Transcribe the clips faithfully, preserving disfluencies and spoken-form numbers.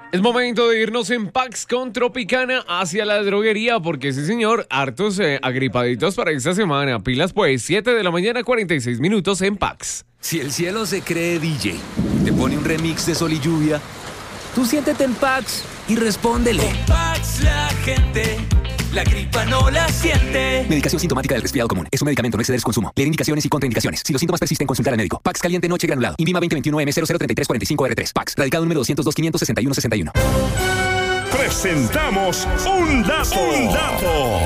Es momento de irnos en Pax con Tropicana hacia la droguería, porque sí, señor, hartos eh, agripaditos para esta semana. Pilas pues, siete de la mañana, cuarenta y seis minutos en Pax. Si el cielo se cree D J y te pone un remix de Sol y Lluvia, tú siéntete en Pax y respóndele. Con Pax la gente, la gripa no la siente. Medicación sintomática del resfriado común. Es un medicamento, no exceder su consumo. Leer indicaciones y contraindicaciones. Si los síntomas persisten, consultar al médico. Pax caliente noche granulado. Invima veinte veintiuno M cero cero treinta y tres cuarenta y cinco R tres. Pax. Radicado número doscientos dos, quinientos sesenta y uno, sesenta y uno. Presentamos un dato. Un dato.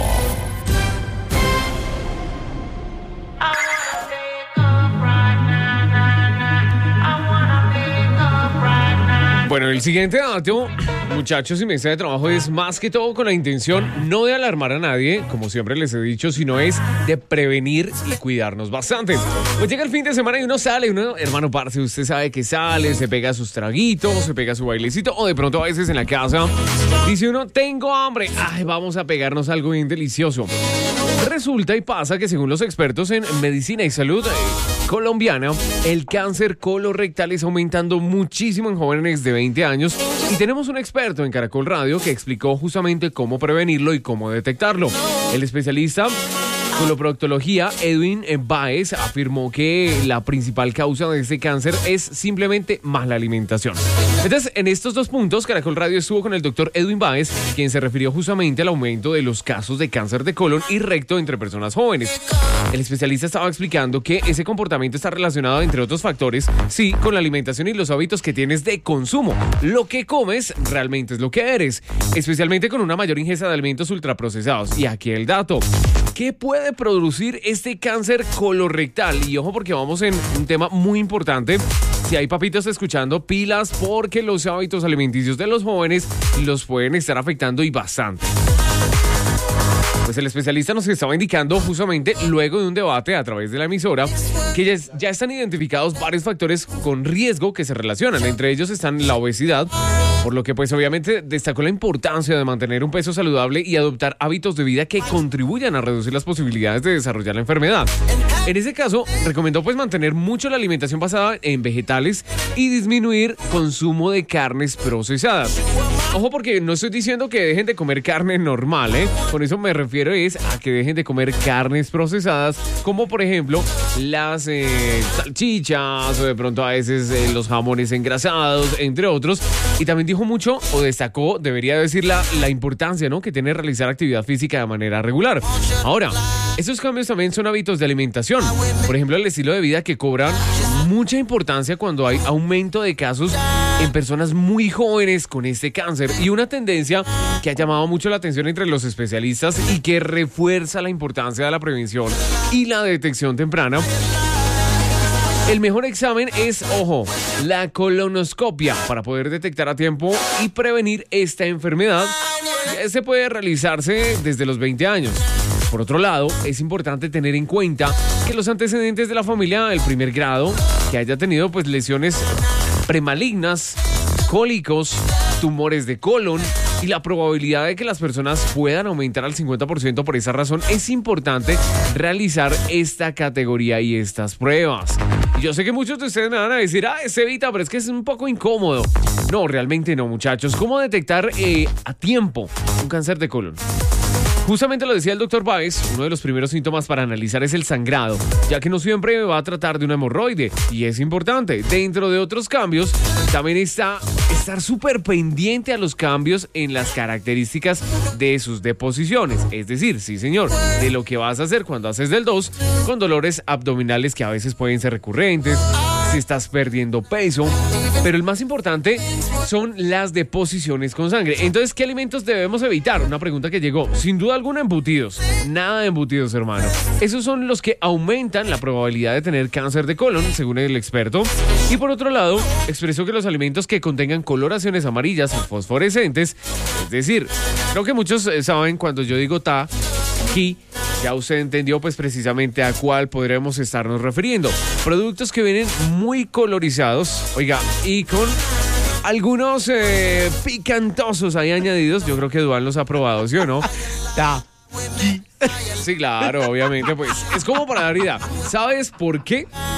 Bueno, el siguiente dato, muchachos y mesa de trabajo, es más que todo con la intención no de alarmar a nadie, como siempre les he dicho, sino es de prevenir y cuidarnos bastante. Pues llega el fin de semana y uno sale, uno, hermano parce, usted sabe que sale, se pega sus traguitos, se pega su bailecito, o de pronto a veces en la casa dice uno, tengo hambre, ay, vamos a pegarnos algo bien delicioso. Resulta y pasa que según los expertos en medicina y salud eh, colombiana, el cáncer colorectal está aumentando muchísimo en jóvenes de veinte años y tenemos un experto en Caracol Radio que explicó justamente cómo prevenirlo y cómo detectarlo. El especialista coloproctología Edwin Báez afirmó que la principal causa de este cáncer es simplemente mala alimentación. Entonces, en estos dos puntos, Caracol Radio estuvo con el doctor Edwin Báez, quien se refirió justamente al aumento de los casos de cáncer de colon y recto entre personas jóvenes. El especialista estaba explicando que ese comportamiento está relacionado, entre otros factores, sí, con la alimentación y los hábitos que tienes de consumo. Lo que comes realmente es lo que eres, especialmente con una mayor ingesta de alimentos ultraprocesados. Y aquí el dato. ¿Qué puede producir este cáncer colorectal? Y ojo, porque vamos en un tema muy importante. Si hay papitos escuchando, pilas, porque los hábitos alimenticios de los jóvenes los pueden estar afectando y bastante. Pues el especialista nos estaba indicando justamente luego de un debate a través de la emisora que ya, ya están identificados varios factores con riesgo que se relacionan. Entre ellos están la obesidad, por lo que pues obviamente destacó la importancia de mantener un peso saludable y adoptar hábitos de vida que contribuyan a reducir las posibilidades de desarrollar la enfermedad. En ese caso, recomendó pues mantener mucho la alimentación basada en vegetales y disminuir consumo de carnes procesadas. Ojo, porque no estoy diciendo que dejen de comer carne normal, ¿eh? Con eso me refiero es a que dejen de comer carnes procesadas, como por ejemplo las eh, salchichas o de pronto a veces eh, los jamones engrasados, entre otros. Y también dijo mucho, o destacó, debería decir la, la importancia, ¿no?, que tiene realizar actividad física de manera regular. Ahora, estos cambios también son hábitos de alimentación. Por ejemplo, el estilo de vida que cobran mucha importancia cuando hay aumento de casos en personas muy jóvenes con este cáncer, y una tendencia que ha llamado mucho la atención entre los especialistas y que refuerza la importancia de la prevención y la detección temprana. El mejor examen es, ojo, la colonoscopia para poder detectar a tiempo y prevenir esta enfermedad. Este puede realizarse desde los veinte años. Por otro lado, es importante tener en cuenta que los antecedentes de la familia del primer grado, que haya tenido pues lesiones premalignas, cólicos, tumores de colon y la probabilidad de que las personas puedan aumentar al cincuenta por ciento. Por esa razón es importante realizar esta categoría y estas pruebas. Y yo sé que muchos de ustedes me van a decir, ah, es Evita, pero es que es un poco incómodo. No, realmente no, muchachos. ¿Cómo detectar eh, a tiempo un cáncer de colon? Justamente lo decía el doctor Báez, uno de los primeros síntomas para analizar es el sangrado, ya que no siempre va a tratar de una hemorroide, y es importante. Dentro de otros cambios, también está estar súper pendiente a los cambios en las características de sus deposiciones. Es decir, sí señor, de lo que vas a hacer cuando haces del dos, con dolores abdominales que a veces pueden ser recurrentes, si estás perdiendo peso, pero el más importante son las deposiciones con sangre. Entonces, ¿qué alimentos debemos evitar? Una pregunta que llegó. Sin duda alguna, embutidos. Nada de embutidos, hermano. Esos son los que aumentan la probabilidad de tener cáncer de colon, según el experto. Y por otro lado, expresó que los alimentos que contengan coloraciones amarillas o fosforescentes, es decir, creo que muchos saben cuando yo digo ta, ki, ya usted entendió pues precisamente a cuál podremos estarnos refiriendo. Productos que vienen muy colorizados, oiga, y con algunos eh, picantosos ahí añadidos. Yo creo que Duan los ha probado, ¿sí o no? Ta. Sí, claro, obviamente, pues es como para dar idea. ¿Sabes por qué?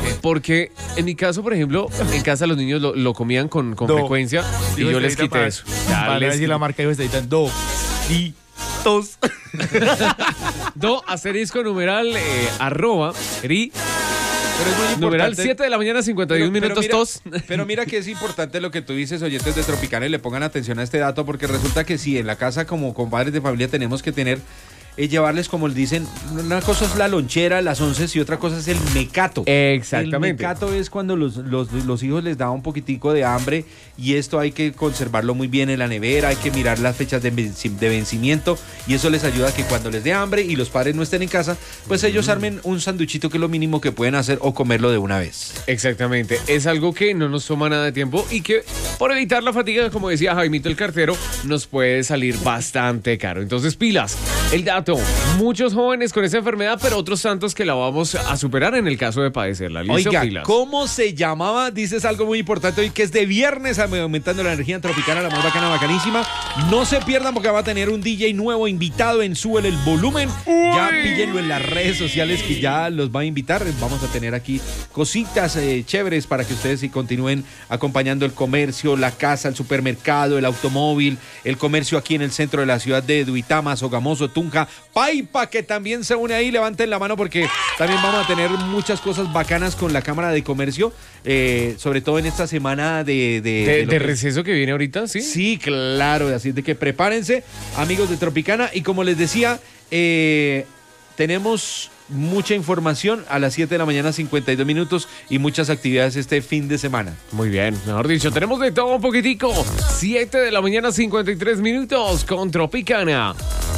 Porque en mi caso, por ejemplo, en casa los niños lo, lo comían con, con Do. frecuencia y Dijo yo les Estadita quité para- eso. Ya Para les decir la quité. marca de Estadita, do, y, tos. Do, asterisco, numeral, eh, arroba, ri, Pero es muy importante. numeral siete de la mañana, cincuenta y uno Pero- pero minutos, mira- tos. Pero mira que es importante lo que tú dices, oyentes de Tropicana, y le pongan atención a este dato, porque resulta que sí, en la casa como compadres de familia tenemos que tener, eh, llevarles, como dicen, una cosa es la lonchera, las once, y otra cosa es el mecato. Exactamente. El mecato es cuando los, los, los hijos les da un poquitico de hambre, y esto hay que conservarlo muy bien en la nevera, hay que mirar las fechas de, venci- de vencimiento, y eso les ayuda a que cuando les dé hambre y los padres no estén en casa, pues ellos armen un sanduchito, que es lo mínimo que pueden hacer, o comerlo de una vez. Exactamente, es algo que no nos toma nada de tiempo y que por evitar la fatiga, como decía Jaimito el cartero, nos puede salir bastante caro. Entonces, pilas, el dato, muchos jóvenes con esa enfermedad, pero otros tantos que la vamos a superar en el caso de padecerla. ¿Listo? Oiga, Pilas. ¿cómo se llamaba? Dices algo muy importante hoy, que es de viernes, aumentando la energía Tropicana, la más bacana, bacanísima. No se pierdan, porque va a tener un D J nuevo invitado en Súbele el Volumen. Ya píllenlo en las redes sociales, que ya los va a invitar. Vamos a tener aquí cositas eh, chéveres para que ustedes sí continúen acompañando el comercio, la casa, el supermercado, el automóvil, el comercio aquí en el centro de la ciudad de Duitama, Sogamoso, Tunja, Paipa, que también se une ahí. Levanten la mano, porque también vamos a tener muchas cosas bacanas con la Cámara de Comercio, eh, sobre todo en esta semana de... De, De, lo de que- receso que viene ahorita, ¿sí? Sí, claro, así de que prepárense, amigos de Tropicana, y como les decía, eh, tenemos mucha información a las siete de la mañana, cincuenta y dos minutos, y muchas actividades este fin de semana. Muy bien, mejor dicho, tenemos de todo un poquitico. siete de la mañana, cincuenta y tres minutos con Tropicana.